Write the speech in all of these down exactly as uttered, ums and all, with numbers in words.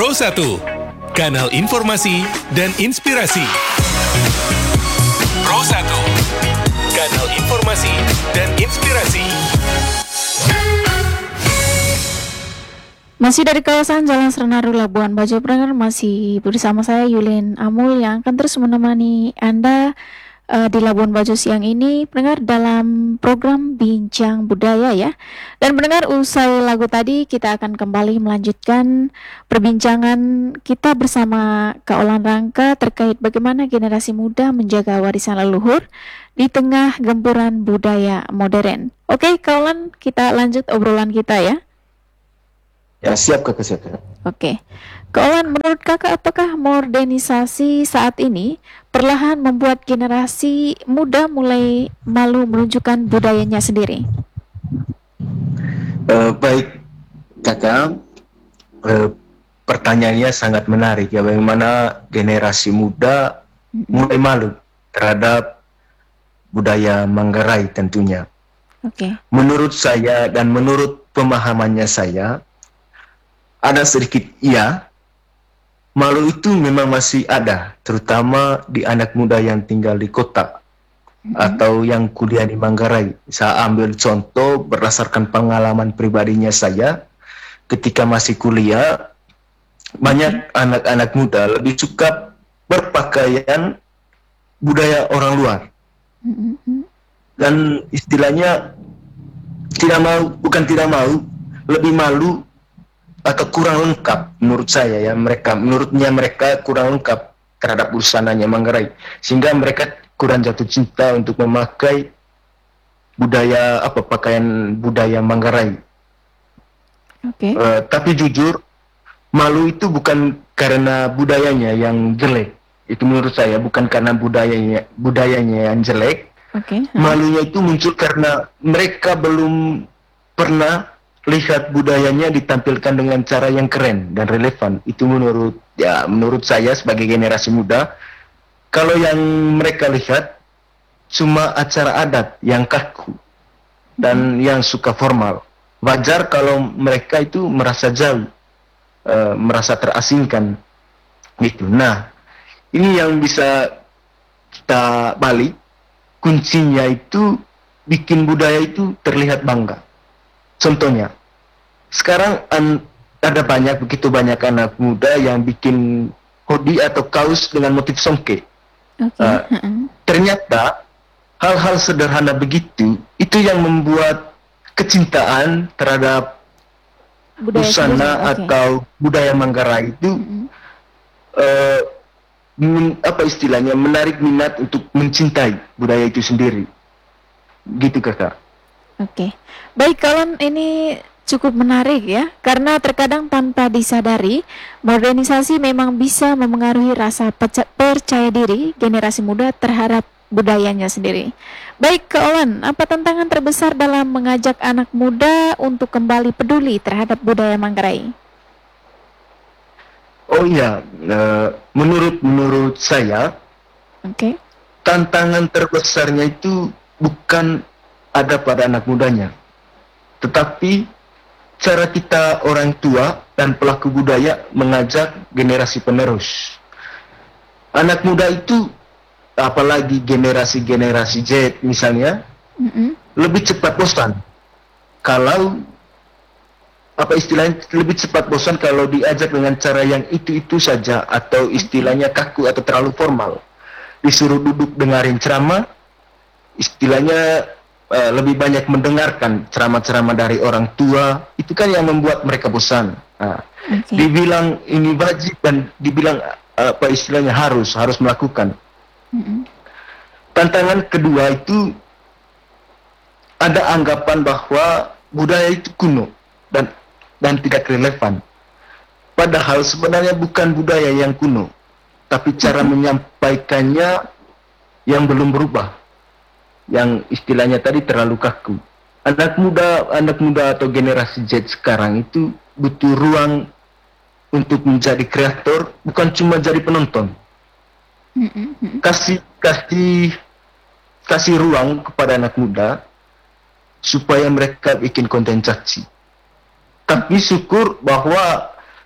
Pro satu, kanal informasi dan inspirasi. Pro satu, kanal informasi dan inspirasi. Masih dari kawasan Jalan Serenaru Labuan Bajo, pendengar, masih bersama saya Yulin Amul yang akan terus menemani Anda uh, di Labuan Bajo siang ini, pendengar, dalam program Bincang Budaya ya. Dan pendengar, usai lagu tadi kita akan kembali melanjutkan perbincangan kita bersama Kak Olan Rangka terkait bagaimana generasi muda menjaga warisan leluhur di tengah gempuran budaya modern. Oke, Kak Olan, kita lanjut obrolan kita ya. Ya, siap kakak, siap kakak. Oke, Kak Olan, menurut kakak apakah modernisasi saat ini perlahan membuat generasi muda mulai malu menunjukkan budayanya sendiri? Uh, baik kakak, uh, pertanyaannya sangat menarik ya, bagaimana generasi muda mm-hmm. mulai malu terhadap budaya Manggarai tentunya. Oke. Okay. Menurut saya dan menurut pemahamannya saya, ada sedikit iya, malu itu memang masih ada, terutama di anak muda yang tinggal di kota mm-hmm. atau yang kuliah di Manggarai. Saya ambil contoh berdasarkan pengalaman pribadinya saya, ketika masih kuliah, banyak mm-hmm. anak-anak muda lebih suka berpakaian budaya orang luar. Mm-hmm. Dan istilahnya tidak mau, bukan tidak mau, lebih malu atau kurang lengkap menurut saya ya, mereka menurutnya mereka kurang lengkap terhadap busananya Manggarai, sehingga mereka kurang jatuh cinta untuk memakai budaya apa pakaian budaya Manggarai. Okay. Uh, tapi jujur, malu itu bukan karena budayanya yang jelek, itu menurut saya bukan karena budayanya budayanya yang jelek. Okay. Hmm. Malunya itu muncul karena mereka belum pernah lihat budayanya ditampilkan dengan cara yang keren dan relevan. Itu menurut ya menurut saya sebagai generasi muda, kalau yang mereka lihat cuma acara adat yang kaku dan yang suka formal. Wajar kalau mereka itu merasa jauh, uh, merasa terasingkan gitu. Nah, ini yang bisa kita balik, kuncinya itu bikin budaya itu terlihat bangga. Contohnya, sekarang an, ada banyak, begitu banyak anak muda yang bikin hoodie atau kaos dengan motif songke. Okay. Uh, uh-uh. Ternyata hal-hal sederhana begitu, itu yang membuat kecintaan terhadap budaya busana okay. atau budaya Manggarai itu uh-uh. uh, men, apa istilahnya, menarik minat untuk mencintai budaya itu sendiri. Gitu kakak. Oke, baik, kalau ini cukup menarik ya, karena terkadang tanpa disadari, modernisasi memang bisa memengaruhi rasa percaya diri generasi muda terhadap budayanya sendiri. Baik, Kak Olan, apa tantangan terbesar dalam mengajak anak muda untuk kembali peduli terhadap budaya Manggarai? Oh iya, uh, menurut menurut saya, okay. tantangan terbesarnya itu bukan ada pada anak mudanya, tetapi cara kita orang tua dan pelaku budaya mengajak generasi penerus. Anak muda itu, apalagi generasi-generasi Z misalnya, mm-hmm. lebih cepat bosan kalau apa istilahnya lebih cepat bosan kalau diajak dengan cara yang itu-itu saja, atau istilahnya kaku atau terlalu formal. Disuruh duduk dengerin ceramah, istilahnya Uh, lebih banyak mendengarkan ceramah-ceramah dari orang tua, itu kan yang membuat mereka bosan. Nah, okay. Dibilang ini wajib dan dibilang uh, apa istilahnya harus harus melakukan. Mm-hmm. Tantangan kedua itu ada anggapan bahwa budaya itu kuno dan dan tidak relevan. Padahal sebenarnya bukan budaya yang kuno, tapi cara mm-hmm. menyampaikannya yang belum berubah, yang istilahnya tadi terlalu kaku. Anak muda, anak muda atau generasi Z sekarang itu butuh ruang untuk menjadi kreator, bukan cuma jadi penonton. Mm-hmm. Kasih kasih kasih ruang kepada anak muda supaya mereka bikin konten caci. Tapi syukur bahwa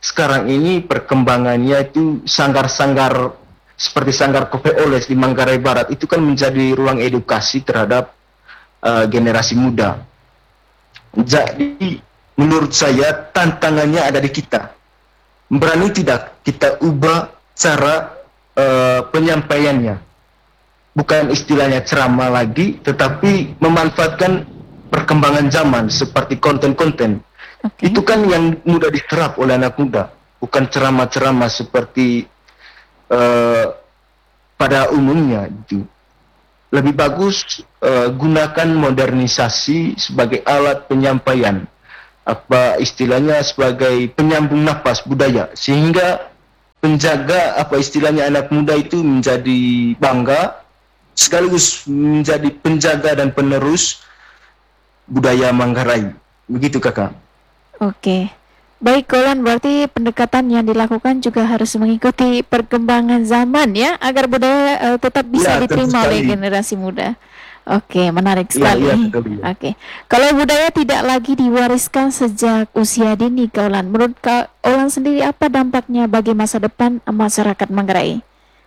sekarang ini perkembangannya itu sanggar-sanggar seperti sanggar Kope Oles di Manggarai Barat itu kan menjadi ruang edukasi terhadap uh, generasi muda. Jadi menurut saya tantangannya ada di kita. Berani tidak kita ubah cara uh, penyampaiannya. Bukan istilahnya ceramah lagi, tetapi memanfaatkan perkembangan zaman seperti konten-konten. Oke. Itu kan yang mudah diserap oleh anak muda, bukan ceramah-ceramah seperti uh, pada umumnya. Itu lebih bagus uh, gunakan modernisasi sebagai alat penyampaian, apa istilahnya sebagai penyambung nafas budaya, sehingga penjaga apa istilahnya anak muda itu menjadi bangga sekaligus menjadi penjaga dan penerus budaya Manggarai. Begitu kakak. Oke. Baik, Kolan, berarti pendekatan yang dilakukan juga harus mengikuti perkembangan zaman ya, agar budaya uh, tetap bisa Ya, tentu diterima oleh sekali. generasi muda. Oke, menarik Ya, sekali. ya, betul, ya. Oke. Kalau budaya tidak lagi diwariskan sejak usia dini, Kolan, menurut Kak Olan sendiri apa dampaknya bagi masa depan masyarakat Manggarai?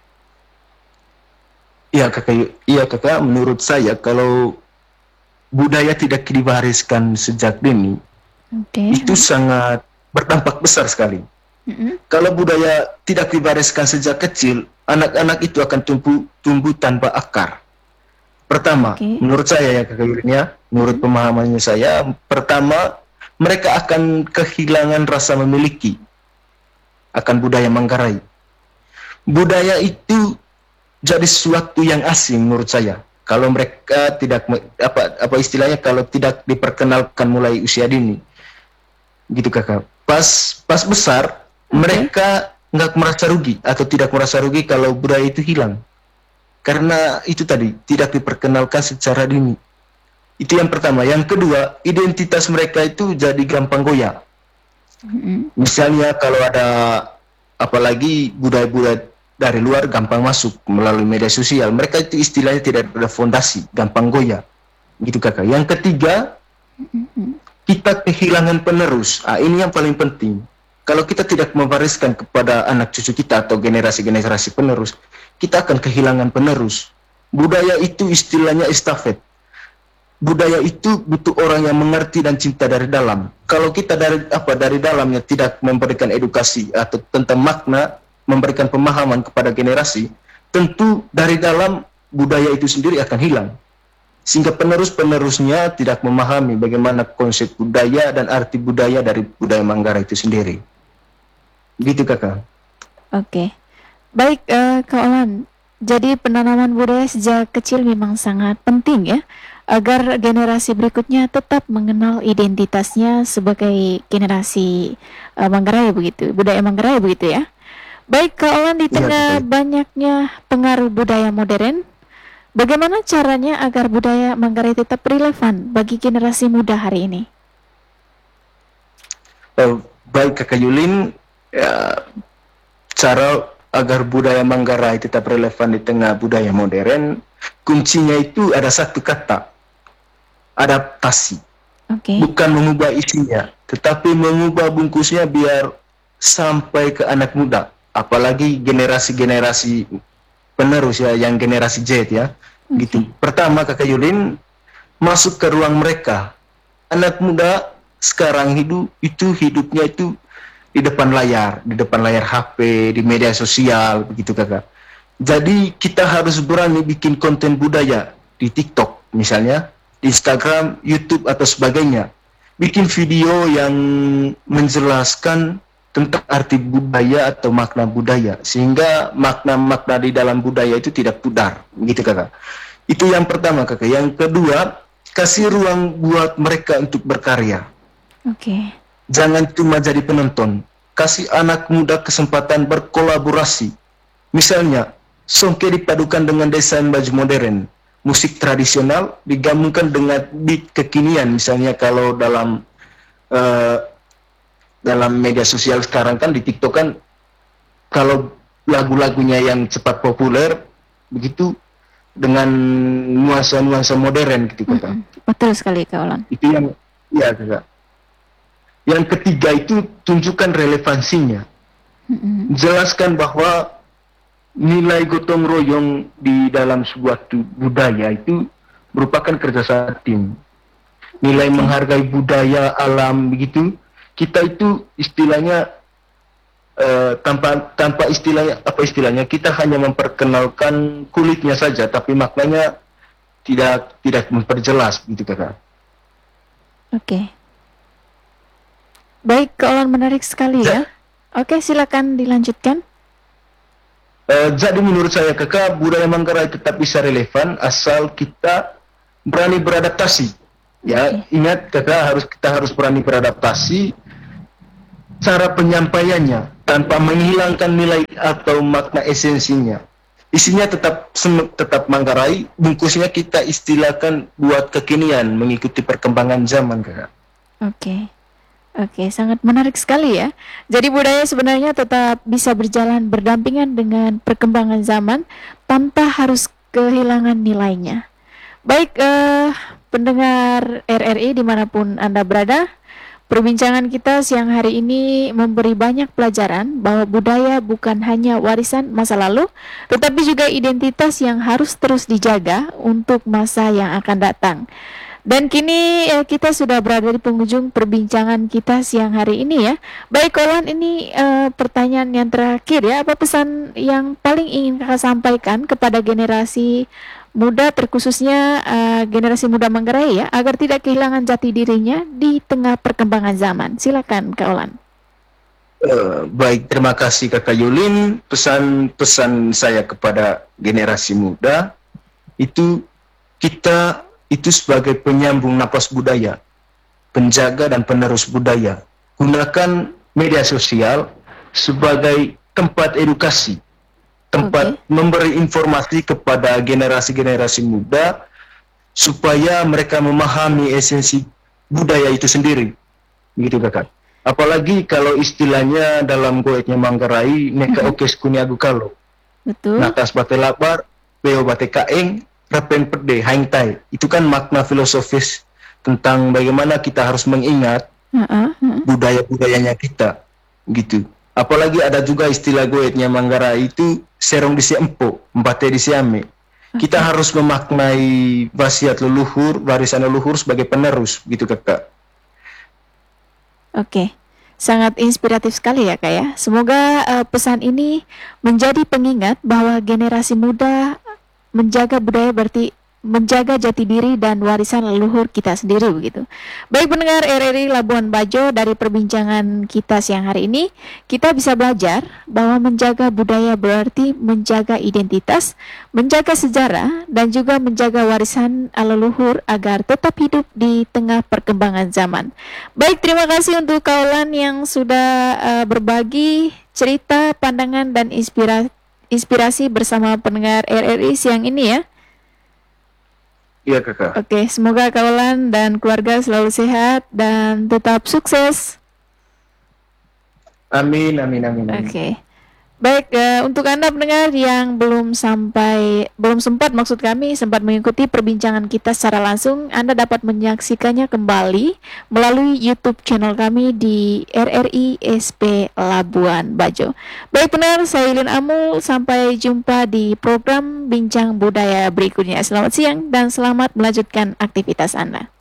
Iya kakak, iya kakak. Menurut saya kalau budaya tidak diwariskan sejak dini, Oke. itu sangat berdampak besar sekali. Mm-mm. Kalau budaya tidak diwariskan sejak kecil, anak-anak itu akan tumbuh tumbuh tanpa akar. Pertama, Oke. menurut saya ya kakak Yurin ya, menurut pemahamannya saya, pertama mereka akan kehilangan rasa memiliki akan budaya Manggarai. Budaya itu jadi sesuatu yang asing menurut saya. Kalau mereka tidak me- apa apa istilahnya kalau tidak diperkenalkan mulai usia dini, gitu kakak. Pas pas besar Oke. mereka nggak merasa rugi atau tidak merasa rugi kalau budaya itu hilang, karena itu tadi tidak diperkenalkan secara dini. Itu yang pertama. Yang kedua, identitas mereka itu jadi gampang goyah. Mm-mm. Misalnya kalau ada apalagi budaya-budaya dari luar gampang masuk melalui media sosial, mereka itu istilahnya tidak ada fondasi, gampang goyah. Gitu kakak. Yang ketiga, Mm-mm. kita kehilangan penerus. Ah, ini yang paling penting. Kalau kita tidak mewariskan kepada anak cucu kita atau generasi-generasi penerus, kita akan kehilangan penerus. Budaya itu istilahnya estafet. Budaya itu butuh orang yang mengerti dan cinta dari dalam. Kalau kita dari apa dari dalamnya tidak memberikan edukasi atau tentang makna, memberikan pemahaman kepada generasi, tentu dari dalam budaya itu sendiri akan hilang. Sehingga penerus-penerusnya tidak memahami bagaimana konsep budaya dan arti budaya dari budaya Manggarai itu sendiri. Gitu kakak. Oke. Baik, eh, Kak Olan. Jadi penanaman budaya sejak kecil memang sangat penting ya, agar generasi berikutnya tetap mengenal identitasnya sebagai generasi eh, Manggarai begitu, budaya Manggarai begitu ya. Baik, Kak Olan, di Iya, tengah betul. banyaknya pengaruh budaya modern, bagaimana caranya agar budaya Manggarai tetap relevan bagi generasi muda hari ini? Eh, baik kakak Yulin, ya, cara agar budaya Manggarai tetap relevan di tengah budaya modern, kuncinya itu ada satu kata, adaptasi. Oke. Bukan mengubah isinya, tetapi mengubah bungkusnya biar sampai ke anak muda, apalagi generasi-generasi penerus ya, yang generasi Z ya. Gitu. Pertama kakak Yulin, masuk ke ruang mereka. Anak muda sekarang hidup itu hidupnya itu di depan layar, di depan layar H P, di media sosial, begitu kakak. Jadi kita harus berani bikin konten budaya di TikTok misalnya, di Instagram, YouTube atau sebagainya. Bikin video yang menjelaskan tentang arti budaya atau makna budaya, sehingga makna-makna di dalam budaya itu tidak pudar, begitu kakak. Itu yang pertama kakak. Yang kedua, kasih ruang buat mereka untuk berkarya. Oke. Jangan cuma jadi penonton. Kasih anak muda kesempatan berkolaborasi. Misalnya, songke dipadukan dengan desain baju modern, musik tradisional digabungkan dengan beat kekinian. Misalnya kalau dalam uh, dalam media sosial sekarang kan di TikTok kan, kalau lagu-lagunya yang cepat populer, begitu dengan nuansa-nuansa modern gitu kakak. Mm-mm. Betul sekali, Kak Olan. Itu yang, ya kakak. Yang ketiga itu tunjukkan relevansinya. Mm-mm. Jelaskan bahwa nilai gotong royong di dalam sebuah tu- budaya itu merupakan kerjasama tim. Nilai menghargai budaya alam begitu. Kita itu istilahnya eh, tanpa tanpa istilahnya apa istilahnya kita hanya memperkenalkan kulitnya saja, tapi maknanya tidak tidak memperjelas gitu kakak. Oke. Baik, Kak Olan, menarik sekali ya. Oke, silakan dilanjutkan. Eh, jadi menurut saya kakak, budaya Manggarai tetap bisa relevan asal kita berani beradaptasi. Ya, Oke. ingat kakak, harus kita harus berani beradaptasi cara penyampaiannya tanpa menghilangkan nilai atau makna esensinya. Isinya tetap sem- tetap Manggarai, bungkusnya kita istilahkan buat kekinian mengikuti perkembangan zaman kakak. Oke. Oke, sangat menarik sekali ya. Jadi budaya sebenarnya tetap bisa berjalan berdampingan dengan perkembangan zaman tanpa harus kehilangan nilainya. Baik, eh, pendengar R R I dimanapun Anda berada, perbincangan kita siang hari ini memberi banyak pelajaran bahwa budaya bukan hanya warisan masa lalu, tetapi juga identitas yang harus terus dijaga untuk masa yang akan datang. Dan kini eh, kita sudah berada di penghujung perbincangan kita siang hari ini ya. Baik, Olan, ini eh, pertanyaan yang terakhir ya. Apa pesan yang paling ingin kakak sampaikan kepada generasi muda, terkhususnya eh, generasi muda Manggarai ya, agar tidak kehilangan jati dirinya di tengah perkembangan zaman? Silakan, Kak Olan. Eh, baik, terima kasih kakak Yulin. Pesan-pesan saya kepada generasi muda itu kita itu sebagai penyambung napas budaya, penjaga dan penerus budaya. Gunakan media sosial sebagai tempat edukasi, tempat Oke. memberi informasi kepada generasi-generasi muda supaya mereka memahami esensi budaya itu sendiri. Begitu kakak. Apalagi kalau istilahnya dalam goetnya Manggarai, neka okes kuniagu kalau. Betul. Natas bate labar, beo bate kaeng, rapen pede, haing tai. Itu kan makna filosofis tentang bagaimana kita harus mengingat Ha-ha, ha-ha. budaya-budayanya kita. Gitu. Apalagi ada juga istilah goetnya Manggarai itu serong di si empo, empate di si ame. Kita harus memaknai wasiat leluhur, warisan leluhur sebagai penerus, gitu kakak. Oke, sangat inspiratif sekali ya Kak ya. Semoga eh, pesan ini menjadi pengingat bahwa generasi muda menjaga budaya berarti menjaga jati diri dan warisan leluhur kita sendiri begitu. Baik pendengar R R I Labuan Bajo, dari perbincangan kita siang hari ini, kita bisa belajar bahwa menjaga budaya berarti menjaga identitas, menjaga sejarah, dan juga menjaga warisan leluhur agar tetap hidup di tengah perkembangan zaman. Baik, terima kasih untuk Kaulan yang sudah uh, berbagi cerita, pandangan, dan inspirasi inspirasi bersama pendengar R R I siang ini ya. Iya kakak. Oke, semoga Kaulan dan keluarga selalu sehat dan tetap sukses. Amin, amin, amin. amin. Oke. Baik, eh, untuk Anda pendengar yang belum sampai, belum sempat maksud kami, sempat mengikuti perbincangan kita secara langsung, Anda dapat menyaksikannya kembali melalui YouTube channel kami di R R I S P Labuan Bajo. Baik pendengar, saya Yulin Amul, sampai jumpa di program Bincang Budaya berikutnya. Selamat siang dan selamat melanjutkan aktivitas Anda.